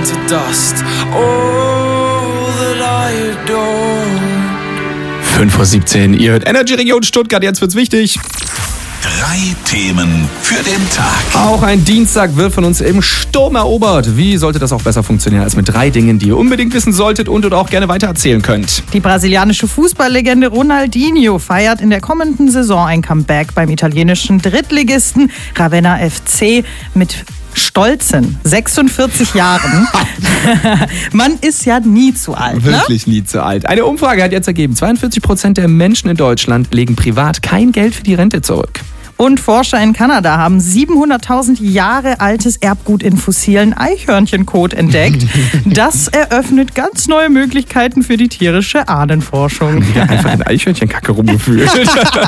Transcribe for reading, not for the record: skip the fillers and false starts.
to dust. All that I adored. 5:17 Uhr. Ihr hört Energy Region Stuttgart. Jetzt wird's wichtig. 3 Themen für den Tag. Auch ein Dienstag wird von uns im Sturm erobert. Wie sollte das auch besser funktionieren als mit 3 Dingen, die ihr unbedingt wissen solltet und oder auch gerne weitererzählen könnt? Die brasilianische Fußballlegende Ronaldinho feiert in der kommenden Saison ein Comeback beim italienischen Drittligisten Ravenna FC mit stolzen 46 Jahren. Man ist ja nie zu alt, ne? Wirklich nie zu alt. Eine Umfrage hat jetzt ergeben, 42% der Menschen in Deutschland legen privat kein Geld für die Rente zurück. Und Forscher in Kanada haben 700.000 Jahre altes Erbgut in fossilen Eichhörnchenkot entdeckt. Das eröffnet ganz neue Möglichkeiten für die tierische Ahnenforschung. Wieder einfach in Eichhörnchenkacke rumgefühlt.